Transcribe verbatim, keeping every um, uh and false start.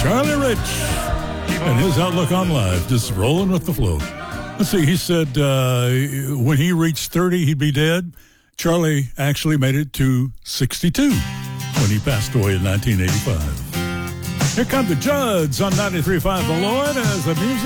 Charlie Rich and his outlook on life, just rolling with the flow. Let's see, he said uh, when he reached thirty, he'd be dead. Charlie actually made it to sixty-two when he passed away in nineteen eighty-five. Here come the Judds on ninety-three point five The Lloyd as the music